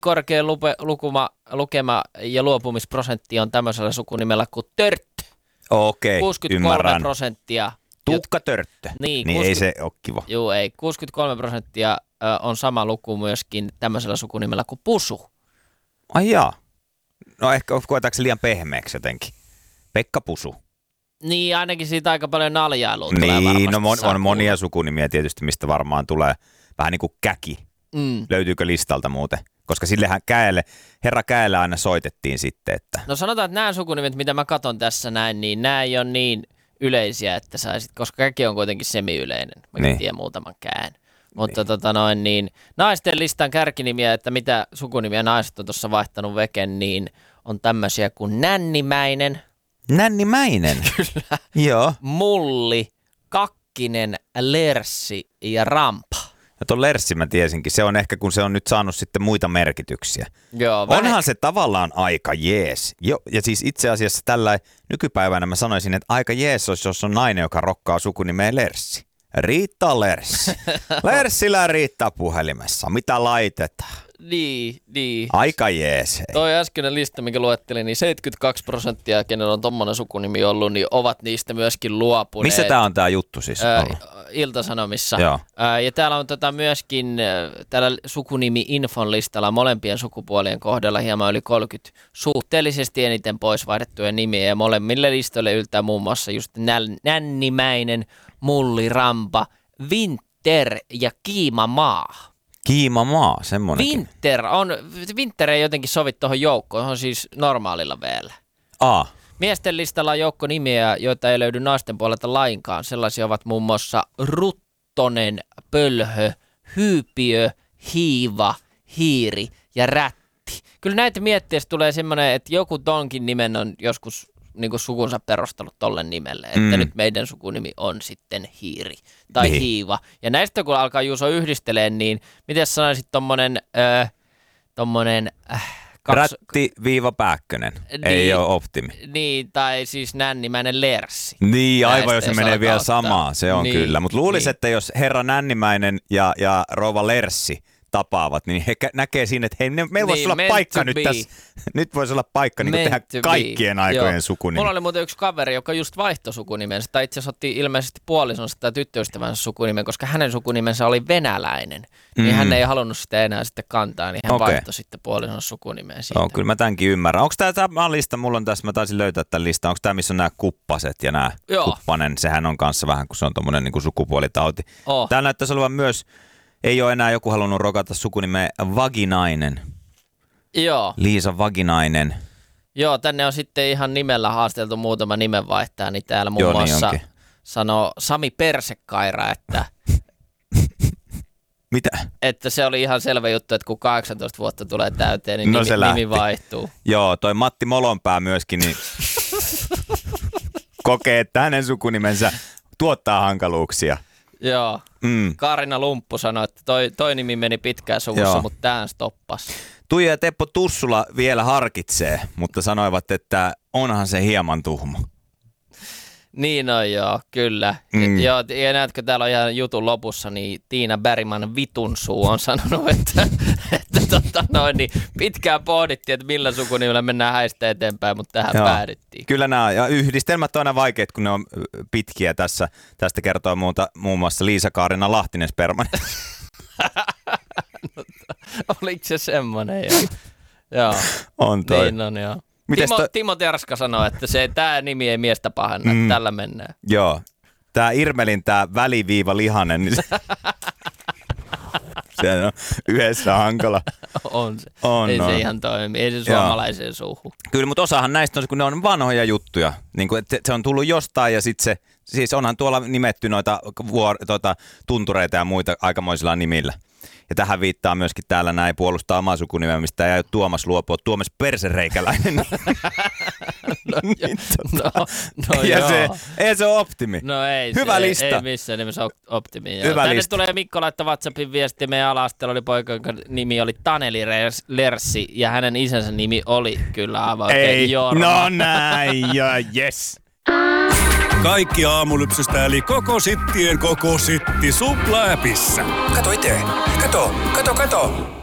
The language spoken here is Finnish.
korkea lukema ja luopumisprosentti on tämmöisellä sukunimellä kuin Törttö. Okei, 63%. Tukkatörttö. Niin ei se ole kiva. Joo, ei. 63% on sama luku myöskin tämmöisellä sukunimellä kuin Pusu. Ai jaa. No ehkä koetaanko se liian pehmeäksi jotenkin? Pekka Pusu. Niin, ainakin siitä aika paljon naljailua tulee niin, varmasti. on monia sukunimiä tietysti, mistä varmaan tulee vähän niin kuin Käki. Löytyykö listalta muuten? Koska sillehän herra Käelle aina soitettiin sitten, että... No sanotaan, että nämä sukunimet, mitä mä katon tässä näin, niin nämä ei ole niin yleisiä, että saisit, koska Käki on kuitenkin semi-yleinen. Mäkin tiedän muutaman Kään. Mutta naisten listan kärkinimiä, että mitä sukunimiä naiset on tuossa vaihtanut veken, niin on tämmöisiä kuin Nännimäinen. Nännimäinen? Kyllä. Joo. Mulli, Kakkinen, Lerssi ja Rampa. Ja tuon Lerssi mä tiesinkin. Se on ehkä, kun se on nyt saanut sitten muita merkityksiä. Joo, onhan se tavallaan aika jees. Ja siis itse asiassa tällä nykypäivänä mä sanoisin, että aika jees olisi, jos on nainen, joka rokkaa sukunimeen Lerssi. Riitta Lerssi. Lerssillä riittää puhelimessa. Mitä laitetaan? Niin. Aika jees. Toi äskeinen lista, minkä luettelin, niin 72%, kenellä on tommonen sukunimi ollut, niin ovat niistä myöskin luopuneet. Missä tää on tää juttu siis? Ilta-Sanomissa. Joo. Ja täällä on myöskin täällä sukunimi-infon listalla molempien sukupuolien kohdalla hieman yli 30 suhteellisesti eniten pois vaihdettuja nimiä. Ja molemmille listoille yltää muun muassa just Nännimäinen, Mulli, Rampa, Winter ja Kiimamaa. Kiimamaa, semmonenkin. Winter ei jotenkin sovi tuohon joukkoon, on siis normaalilla vielä. Miesten listalla on joukko nimiä, joita ei löydy naisten puolelta lainkaan. Sellaisia ovat muun muassa Ruttonen, Pölhö, Hyypiö, Hiiva, Hiiri ja Rätti. Kyllä näitä miettiessä tulee semmoinen, että joku tonkin nimen on joskus niin kuin sukunsa perustellut tolle nimelle, että nyt meidän sukunimi on sitten Hiiri tai Hiiva. Ja näistä kun alkaa Juuso yhdisteleen, niin miten sanoisit tommonen Rätti-Pääkkönen, ei ole optimi. Niin, tai siis Nännimäinen Lerssi. Niin, aivan jos se menee vielä samaa, se on kyllä. Mutta luulisin, että jos herra Nännimäinen ja rouva Lerssi tapaavat, niin he näkee siinä, että hei, meillä voisi olla paikka nyt tässä. Nyt voisi olla paikka niin tehdä kaikkien aikojen sukunimi. Mulla oli muuten yksi kaveri, joka just vaihtoi sukunimensä, tai itse asiassa otti ilmeisesti puolisonsa tai tyttöystävänsä sukunimen, koska hänen sukunimensä oli venäläinen. Niin hän ei halunnut sitä enää sitten kantaa, niin hän vaihtoi sitten puolisonsa sukunimeen siitä. Kyllä mä tämänkin ymmärrän. Onko tämä lista, mulla on tässä, mä taisin löytää tämän listan, onko tämä, missä on nämä kuppaset ja nämä kuppanen, sehän on kanssa vähän, kun se on tommoinen niin kuin sukupuolitauti. Täällä näyttäisi olevan myös, ei ole enää joku halunnut rokata sukunimeä Vaginainen. Joo. Liisa Vaginainen. Joo, tänne on sitten ihan nimellä haasteltu muutama nimenvaihtaja, niin täällä muun muassa sanoo Sami Persekaira, että... Mitä? Että se oli ihan selvä juttu, että kun 18 vuotta tulee täyteen, niin nimi vaihtuu. Joo, toi Matti Molonpää myöskin niin kokee, että hänen sukunimensä tuottaa hankaluuksia. Joo. Kaarina Lumppu sanoi, että toi nimi meni pitkään suvussa, mutta tää stoppasi. Tuija ja Teppo Tussula vielä harkitsee, mutta sanoivat, että onhan se hieman tuhma. Niin on joo, kyllä. Ja näetkö, täällä on ihan jutun lopussa, niin Tiina Bergman Vitunsuu on sanonut, että niin pitkään pohdittiin, että millä sukunimellä mennään häistä eteenpäin, mutta tähän päädyttiin. Kyllä nämä, ja yhdistelmät on aina vaikeat, kun ne on pitkiä tässä. Tästä kertoo muun muassa Liisa-Kaarina Lahtinen-Sperman. Oliko se semmoinen? Joo. On toi. Niin on, joo. Timo Terska sanoi, että tämä nimi ei miestä pahenna, tällä mennään. Joo. Tämä Irmelin, tämä väliviiva lihanen, niin se on yhdessä hankala. On se. Ei se ihan toimi. Ei se suomalaiseen suuhun. Kyllä, mutta osahan näistä on, kun ne on vanhoja juttuja. Niin kuin, että se on tullut jostain ja sitten siis onhan tuolla nimetty noita tuntureita ja muita aikamoisilla nimillä. Ja tähän viittaa myöskin täällä näin puolustaa omaa sukunimeä, mistä ei Tuomas luopua. Tuomas Persereikäläinen. Ei se ole optimi. No ei. Hyvä lista. Ei missään nimessä optimi. Hyvä tänne lista. tulee Mikko laittaa WhatsAppin viesti. Meidän ala-asteella oli poika, jonka nimi oli Taneli Lerssi. Ja hänen isänsä nimi oli kyllä aivan oikein Jorma. No näin, ja yes. Kaikki aamulypsystä eli koko sittien koko sitti Supla-appissa. Kato itse. Kato.